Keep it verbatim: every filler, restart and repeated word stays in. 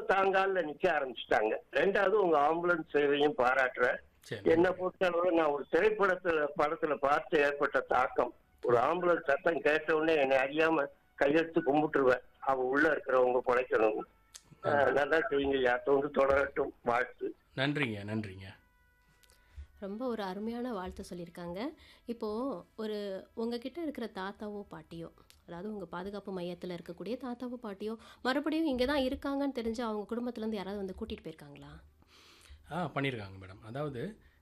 தாங்கால நிக்க ஆரம்பிச்சுட்டாங்க. ரெண்டாவது உங்க ஆம்புலன்ஸ் சேவையும் பாராட்டுறேன். சரி. என்ன பொறுத்தளவு நான் ஒரு திரைப்படத்துல படத்துல பார்த்து ஏற்பட்ட தாக்கம், ஒரு ஆம்புலன்ஸ் சத்தம் கேட்ட உடனே என்னை அறியாம கையெழுத்து கும்பிட்டுருவேன். அவ உள்ள இருக்கிறவங்க குறைக்கணும். நல்லா செய்யுங்க, யாத்தோண்டு தொடரட்டும். வாழ்த்து. நன்றிங்க நன்றிங்க. ரொம்ப ஒரு அருமையான வாழ்த்து சொல்லியிருக்காங்க. இப்போது ஒரு உங்ககிட்ட இருக்கிற தாத்தாவோ பாட்டியோ, அதாவது உங்கள் பாதுகாப்பு மையத்தில் இருக்கக்கூடிய தாத்தாவோ பாட்டியோ மறுபடியும் இங்கே தான் இருக்காங்கன்னு தெரிஞ்சு அவங்க குடும்பத்துலேருந்து யாராவது வந்து கூட்டிகிட்டு போயிருக்காங்களா? ஆ பண்ணியிருக்காங்க மேடம். அதாவது